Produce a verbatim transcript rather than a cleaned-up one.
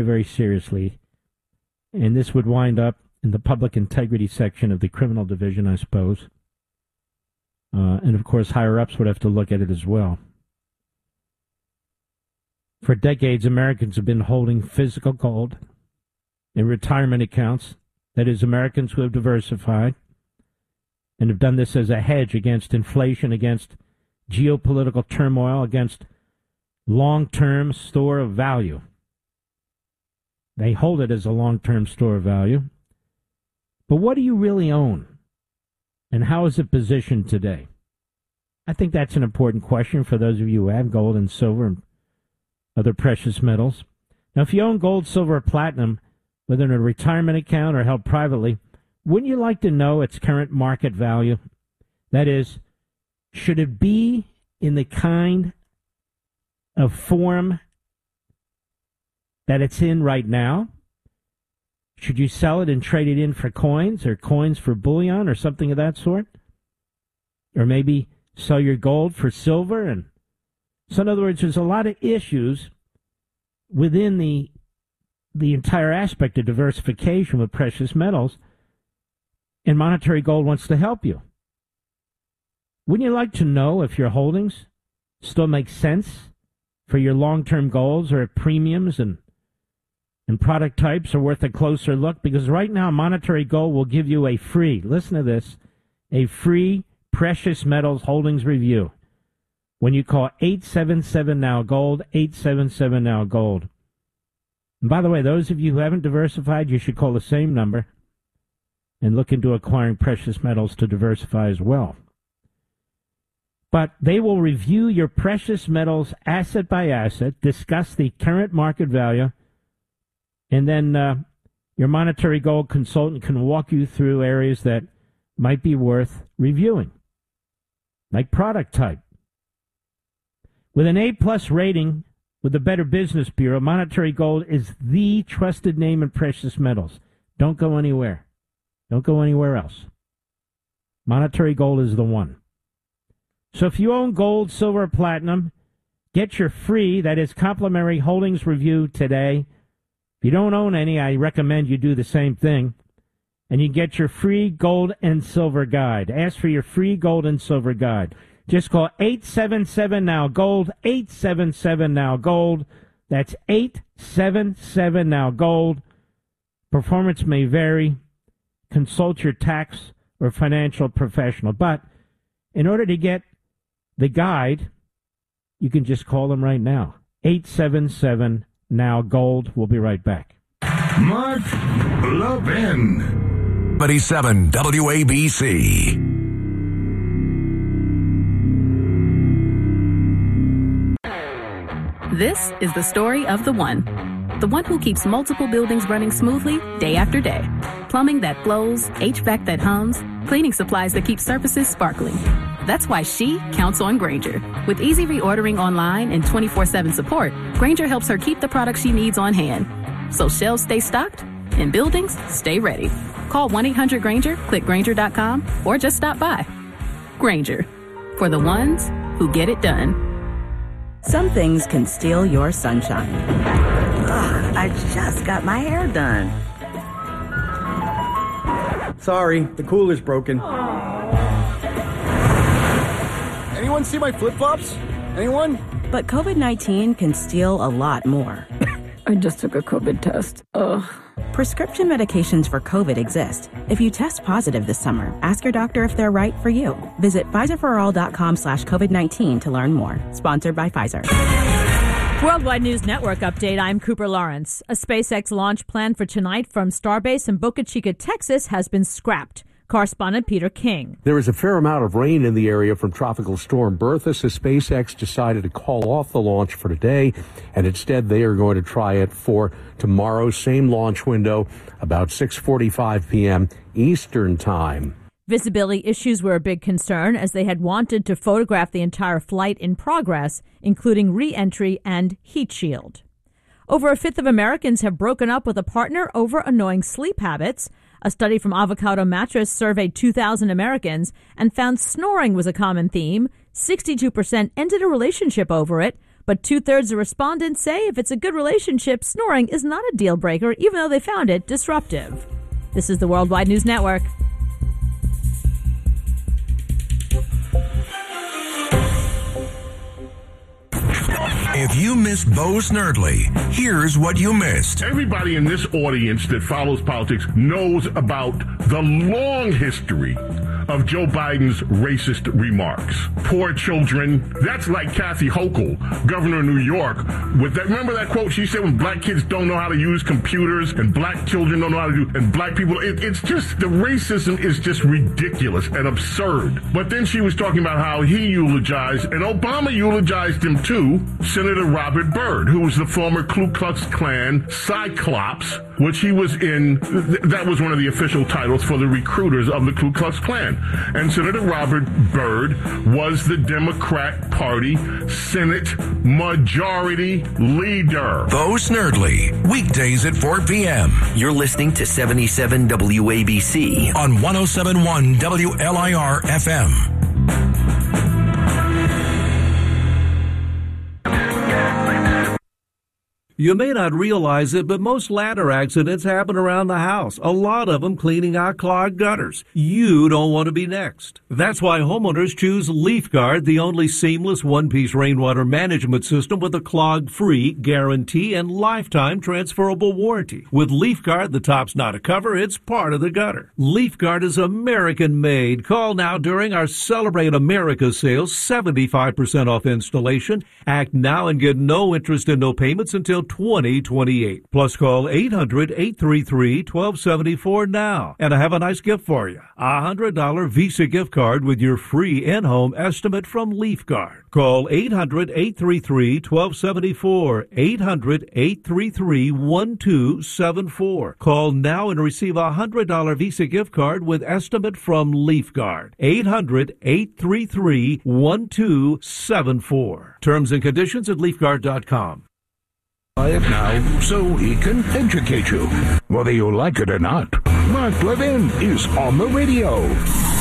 very seriously. And this would wind up in the public integrity section of the criminal division, I suppose. Uh, and, of course, higher-ups would have to look at it as well. For decades, Americans have been holding physical gold in retirement accounts. That is, Americans who have diversified and have done this as a hedge against inflation, against geopolitical turmoil, against long-term store of value. They hold it as a long-term store of value. But what do you really own? And how is it positioned today? I think that's an important question for those of you who have gold and silver and other precious metals. Now, if you own gold, silver, or platinum, whether in a retirement account or held privately, wouldn't you like to know its current market value? That is, should it be in the kind of form that it's in right now? Should you sell it and trade it in for coins, or coins for bullion, or something of that sort? Or maybe sell your gold for silver? And so, in other words, there's a lot of issues within the the entire aspect of diversification with precious metals, and Monetary Gold wants to help you. Wouldn't you like to know if your holdings still make sense for your long-term goals, or if premiums and and product types are worth a closer look? Because right now, Monetary Gold will give you a free, listen to this, a free precious metals holdings review when you call eight seven seven now gold, eight seven seven now gold. And by the way, those of you who haven't diversified, you should call the same number and look into acquiring precious metals to diversify as well. But they will review your precious metals asset by asset, discuss the current market value, and then uh, your Monetary Gold consultant can walk you through areas that might be worth reviewing, like product type. With an A-plus rating with the Better Business Bureau, Monetary Gold is the trusted name in precious metals. Don't go anywhere. Don't go anywhere else. Monetary Gold is the one. So if you own gold, silver, platinum, get your free, that is complimentary holdings review today. If you don't own any, I recommend you do the same thing. And you get your free gold and silver guide. Ask for your free gold and silver guide. Just call eight seven seven now gold, eight seven seven now gold. That's eight seven seven now gold. Performance may vary. Consult your tax or financial professional. But in order to get the guide, you can just call them right now. eight seven seven now gold. We'll be right back. Mark Levin. seventy-seven W A B C. This is the story of the one. The one who keeps multiple buildings running smoothly day after day. Plumbing that flows, H V A C that hums, cleaning supplies that keep surfaces sparkling. That's why she counts on Grainger. With easy reordering online and twenty-four seven support, Grainger helps her keep the products she needs on hand. So shelves stay stocked and buildings stay ready. Call one eight hundred Grainger, click Grainger dot com, or just stop by. Grainger, for the ones who get it done. Some things can steal your sunshine. Ugh, I just got my hair done. Sorry, the cooler's broken. Anyone see my flip-flops? Anyone? But COVID nineteen can steal a lot more. I just took a COVID test. Ugh. Prescription medications for COVID exist. If you test positive this summer, ask your doctor if they're right for you. Visit Pfizer for all dot com slash COVID nineteen to learn more. Sponsored by Pfizer. Worldwide News Network update. I'm Cooper Lawrence. A SpaceX launch planned for tonight from Starbase in Boca Chica, Texas, has been scrapped. Correspondent Peter King. There is a fair amount of rain in the area from Tropical Storm Bertha, so SpaceX decided to call off the launch for today, and instead they are going to try it for tomorrow, same launch window, about six forty-five p.m. Eastern Time. Visibility issues were a big concern, as they had wanted to photograph the entire flight in progress, including re-entry and heat shield. Over a fifth of Americans have broken up with a partner over annoying sleep habits. A study from Avocado Mattress surveyed two thousand Americans and found snoring was a common theme. sixty-two percent ended a relationship over it, but But two-thirds of respondents say if it's a good relationship, snoring is not a deal breaker, even though they found it disruptive. This is the Worldwide News Network. If you missed Bo Snerdley, here's what you missed. Everybody in this audience that follows politics knows about the long history of Joe Biden's racist remarks. Poor children. That's like Kathy Hochul, governor of New York. With that, remember that quote she said when black kids don't know how to use computers and black children don't know how to do, and black people, it, it's just, the racism is just ridiculous and absurd. But then she was talking about how he eulogized, and Obama eulogized him too, Senator Robert Byrd, who was the former Ku Klux Klan Cyclops, which he was in, th- that was one of the official titles for the recruiters of the Ku Klux Klan. And Senator Robert Byrd was the Democrat Party Senate Majority Leader. Bo Snerdley, weekdays at four p.m. You're listening to seventy-seven W A B C on one oh seven point one W L I R F M. You may not realize it, but most ladder accidents happen around the house, a lot of them cleaning out clogged gutters. You don't want to be next. That's why homeowners choose LeafGuard, the only seamless one-piece rainwater management system with a clog-free guarantee and lifetime transferable warranty. With LeafGuard, the top's not a cover, it's part of the gutter. LeafGuard is American-made. Call now during our Celebrate America sales, seventy-five percent off installation. Act now and get no interest and no payments until twenty twenty-eight. Plus call eight hundred, eight three three, one two seven four now. And I have a nice gift for you. A one hundred dollars Visa gift card with your free in-home estimate from LeafGuard. Call eight hundred, eight three three, one two seven four. eight hundred, eight three three, one two seven four. Call now and receive a one hundred dollars Visa gift card with estimate from LeafGuard. eight hundred, eight three three, one two seven four. Terms and conditions at leaf guard dot com. It now so he can educate you, whether you like it or not. Mark Levin is on the radio.